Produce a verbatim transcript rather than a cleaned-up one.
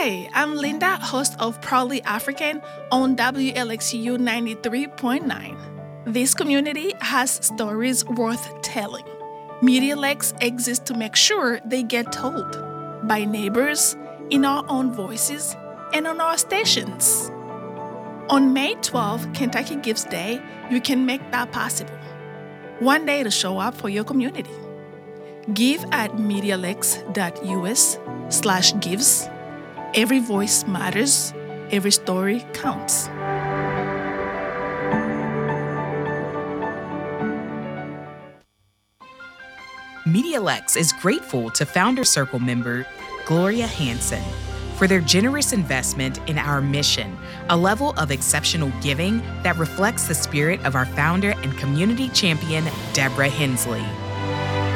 Hi, I'm Linda, host of Proudly African on W L X U ninety-three point nine. This community has stories worth telling. MediaLex exists to make sure they get told by neighbors, in our own voices, and on our stations. On May twelfth, Kentucky Gives Day, you can make that possible. One day to show up for your community. Give at MediaLex.us slash gives. Every voice matters. Every story counts. MediaLex is grateful to Founder Circle member Gloria Hansen for their generous investment in our mission, a level of exceptional giving that reflects the spirit of our founder and community champion, Deborah Hensley.